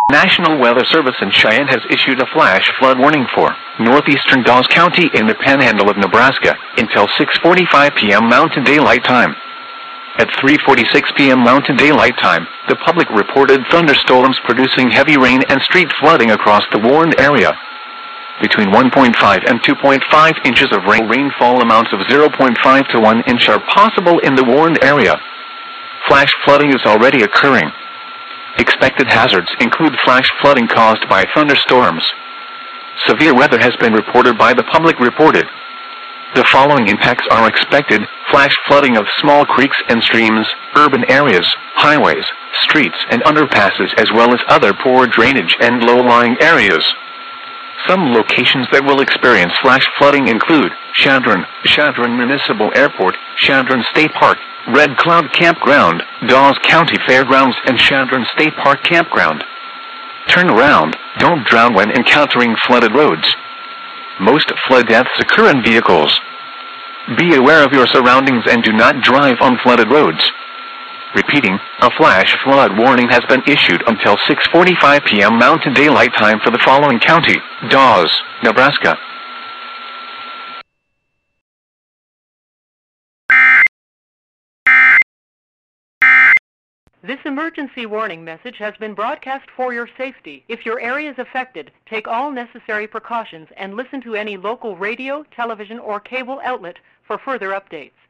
National Weather Service in Cheyenne has issued a flash flood warning for northeastern Dawes County in the panhandle of Nebraska until 6:45 p.m. Mountain Daylight Time. At 3:46 p.m. Mountain Daylight Time, the public reported thunderstorms producing heavy rain and street flooding across the warned area. Between 1.5 and 2.5 inches of rainfall amounts of 0.5 to 1 inch are possible in the warned area. Flash flooding is already occurring. Expected hazards include flash flooding caused by thunderstorms. Severe weather has been reported by the public reported. The following impacts are expected: flash flooding of small creeks and streams, urban areas, highways, streets and underpasses, as well as other poor drainage and low-lying areas. Some locations that will experience flash flooding include Chadron Municipal Airport, Chadron State Park, Red Cloud Campground, Dawes County Fairgrounds, and Chadron State Park Campground. Turn around. Don't drown when encountering flooded roads. Most flood deaths occur in vehicles. Be aware of your surroundings and do not drive on flooded roads. Repeating, a flash flood warning has been issued until 6:45 p.m. Mountain Daylight Time for the following county: Dawes, Nebraska. This emergency warning message has been broadcast for your safety. If your area is affected, take all necessary precautions and listen to any local radio, television, or cable outlet for further updates.